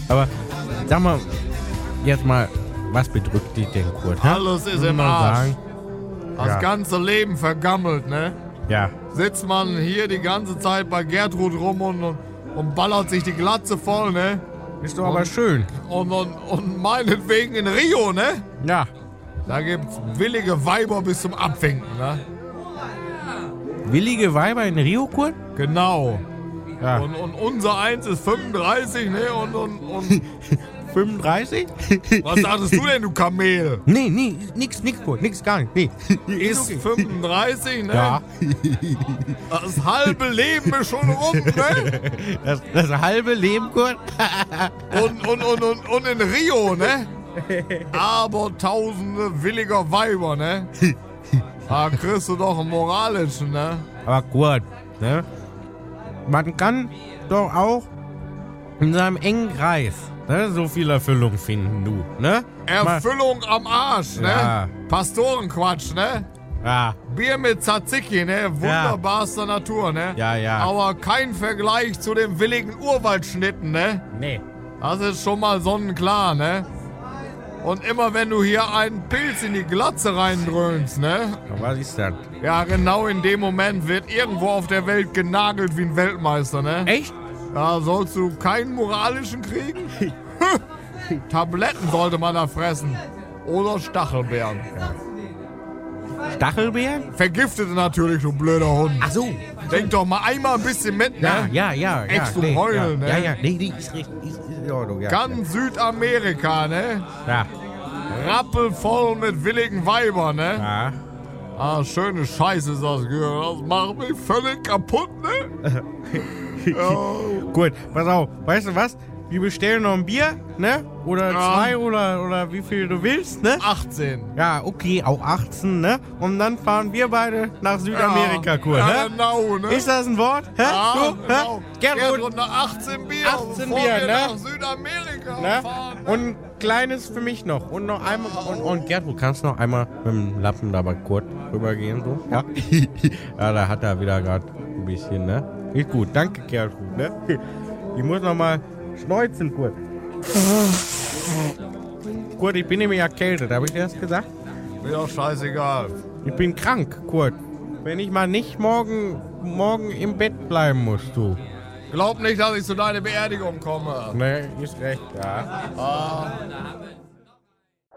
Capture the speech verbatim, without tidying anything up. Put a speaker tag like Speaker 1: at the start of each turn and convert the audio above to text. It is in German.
Speaker 1: Aber sag mal, jetzt mal, was bedrückt dich denn, Kurt? Hä?
Speaker 2: Alles ist
Speaker 1: Muss
Speaker 2: im
Speaker 1: man
Speaker 2: Arsch.
Speaker 1: sagen.
Speaker 2: Das
Speaker 1: Ja.
Speaker 2: ganze Leben vergammelt, ne?
Speaker 1: Ja.
Speaker 2: Sitzt man hier die ganze Zeit bei Gertrud rum und, und, und ballert sich die Glatze voll, ne?
Speaker 1: Ist doch aber schön.
Speaker 2: Und, und, und meinetwegen in Rio, ne?
Speaker 1: Ja.
Speaker 2: Da gibt's willige Weiber bis zum Abwinken, ne?
Speaker 1: Willige Weiber in Rio, Kurt?
Speaker 2: Genau.
Speaker 1: Ja.
Speaker 2: Und, und unser Eins ist fünfunddreißig, ne? Und, und, und
Speaker 1: fünfunddreißig?
Speaker 2: was sagtest du denn, du Kamel?
Speaker 1: Nee, nee, nix, nix, Kurt, nix, gar nicht. Nee.
Speaker 2: Ist fünfunddreißig, ne?
Speaker 1: Ja.
Speaker 2: Das halbe Leben ist schon rum, ne?
Speaker 1: Das, das halbe Leben, Kurt?
Speaker 2: Und, und, und, und, und in Rio, ne? Aber tausende williger Weiber, ne? Da kriegst du doch einen moralischen, ne?
Speaker 1: Aber Kurt, ne? Man kann doch auch in seinem engen Kreis, ne, so viel Erfüllung finden, du, ne?
Speaker 2: Erfüllung am Arsch, ne?
Speaker 1: Ja.
Speaker 2: Pastorenquatsch, ne?
Speaker 1: Ja,
Speaker 2: Bier mit Tzatziki, ne? Wunderbarster Natur, ne?
Speaker 1: ja, ja.
Speaker 2: Aber kein Vergleich zu den willigen Urwaldschnitten, ne?
Speaker 1: Nee.
Speaker 2: Das ist schon mal sonnenklar, ne? Und immer wenn du hier einen Pilz in die Glatze reindröhnst, ne?
Speaker 1: Was ist das?
Speaker 2: Ja, genau in dem Moment wird irgendwo auf der Welt genagelt wie ein Weltmeister, ne?
Speaker 1: Echt?
Speaker 2: Ja, sollst du keinen moralischen kriegen? Tabletten sollte man da fressen. Oder Stachelbeeren.
Speaker 1: Stachelbeeren?
Speaker 2: Vergiftete natürlich, du blöder Hund.
Speaker 1: Ach so.
Speaker 2: Denk doch mal einmal ein bisschen mit,
Speaker 1: Ja,
Speaker 2: ne?
Speaker 1: ja, ja.
Speaker 2: Echt
Speaker 1: ja,
Speaker 2: zum
Speaker 1: nee,
Speaker 2: Heulen,
Speaker 1: ja,
Speaker 2: ne?
Speaker 1: Ja, ja, nee, nee, ist richtig. Ist, ist in Ordnung, ja.
Speaker 2: Ganz Südamerika, ne?
Speaker 1: Ja.
Speaker 2: Rappelvoll mit willigen Weibern, ne?
Speaker 1: Ja.
Speaker 2: Ah, schöne Scheiße ist das, das macht mich völlig kaputt, ne? Ja.
Speaker 1: Gut, pass auf. Weißt du was? Wir bestellen noch ein Bier, ne? Oder
Speaker 2: Ja.
Speaker 1: zwei oder, oder wie viel du willst, ne?
Speaker 2: achtzehn.
Speaker 1: Ja, okay, auch achtzehn, ne? Und dann fahren wir beide nach Südamerika,
Speaker 2: ja,
Speaker 1: Kurt,
Speaker 2: ja,
Speaker 1: ne?
Speaker 2: genau, ne?
Speaker 1: Ist das ein Wort? Hä?
Speaker 2: Ja,
Speaker 1: du?
Speaker 2: genau.
Speaker 1: Hä? Gertrud,
Speaker 2: Gertrud, nach achtzehn Bier,
Speaker 1: achtzehn
Speaker 2: bevor
Speaker 1: Bier,
Speaker 2: wir
Speaker 1: ne?
Speaker 2: nach Südamerika
Speaker 1: ne?
Speaker 2: fahren.
Speaker 1: Und ein kleines für mich noch. Und noch einmal. Und, und Gertrud, kannst du noch einmal mit dem Lappen da bei Kurt rübergehen, so? Ja? Ja, da hat er wieder gerade ein bisschen, ne? Ist gut, danke, Gertrud, ne? Ich muss noch mal schneuzen, Kurt. Kurt, ich bin nämlich erkältet, habe ich dir das gesagt?
Speaker 2: Mir doch scheißegal.
Speaker 1: Ich bin krank, Kurt. Wenn ich mal nicht morgen, morgen im Bett bleiben muss, du.
Speaker 2: Glaub nicht, dass ich zu deiner Beerdigung komme.
Speaker 1: Ne, ist recht, ja.
Speaker 2: Ah.